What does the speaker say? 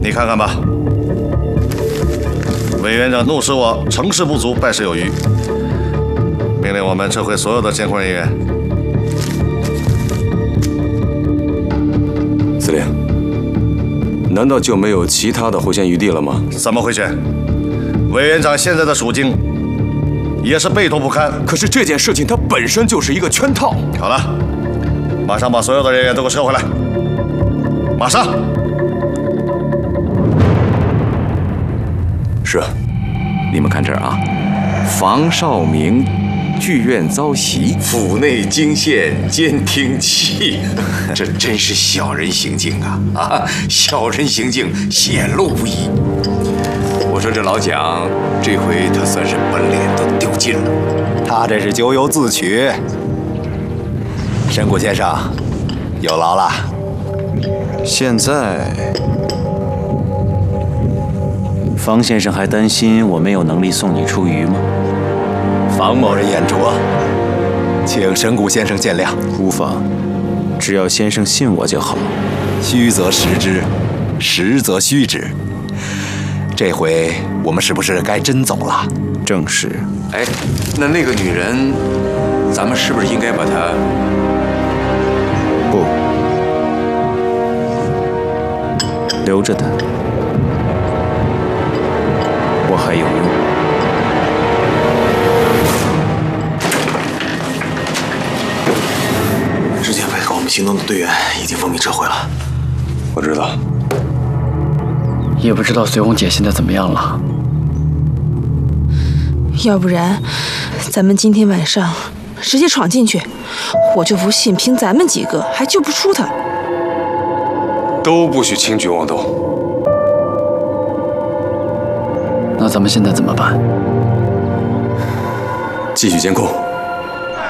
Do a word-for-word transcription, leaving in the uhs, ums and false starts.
你看看吧。委员长怒斥我成事不足，败事有余，命令我们撤回所有的监控人员。 司令，难道就没有其他的回旋余地了吗？ 怎么回旋？委员长现在的处境也是背痛不堪。 可是这件事情它本身就是一个圈套。 好了，马上把所有的人员都给我撤回来，马上。 是。你们看这儿啊，房少明剧院遭袭， 府内惊现监听器，这真是小人行径啊！啊，小人行径显露无遗。我说这老蒋，这回他算是本脸都丢尽了。 他这是咎由自取。申谷先生，有劳了。 现在，方先生还担心我没有能力送你出狱吗？ 方某人眼拙，请申谷先生见谅。 无妨，只要先生信我就好。 虚则实之，实则虚之。这回我们是不是该真走了？ 正是。 哎，那那个女人，咱们是不是应该把她？ 不，留着她，我还有用。 之前配合我们行动的队员已经奉命撤回了。 我知道。 也不知道随红姐现在怎么样了。 要不然，咱们今天晚上直接闯进去，我就不信凭咱们几个还救不出他。 都不许轻举妄动。 那咱们现在怎么办？ 继续监控。